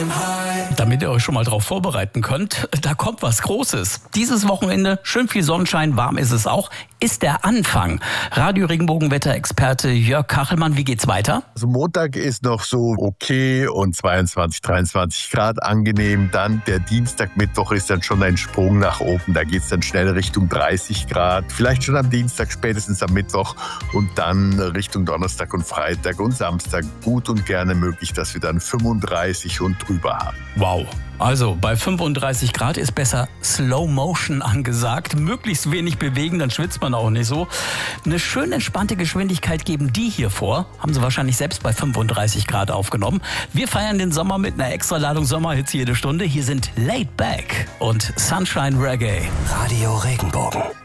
Damit ihr euch schon mal darauf vorbereiten könnt, da kommt was Großes. Dieses Wochenende, schön viel Sonnenschein, warm ist es auch, ist der Anfang. Radio-Regenbogen-Wetterexperte Jörg Kachelmann, wie geht's weiter? Also Montag ist noch so okay und 22, 23 Grad angenehm. Dann der Dienstag, Mittwoch ist dann schon ein Sprung nach oben. Da geht's dann schnell Richtung 30 Grad. Vielleicht schon am Dienstag, spätestens am Mittwoch und dann Richtung Donnerstag und Freitag und Samstag gut und gerne möglich, dass wir dann 35 und drüber haben. Wow. Also bei 35 Grad ist besser Slow Motion angesagt. Möglichst wenig bewegen, dann schwitzt man auch nicht so. Eine schön entspannte Geschwindigkeit geben die hier vor. Haben sie wahrscheinlich selbst bei 35 Grad aufgenommen. Wir feiern den Sommer mit einer Extraladung Sommerhits jede Stunde. Hier sind Laid Back und Sunshine Reggae. Radio Regenbogen.